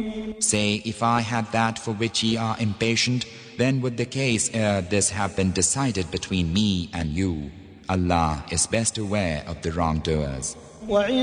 Say, if I had that for which ye are impatient, then would the case ere this have been decided between me and you. Allah is best aware of the wrongdoers.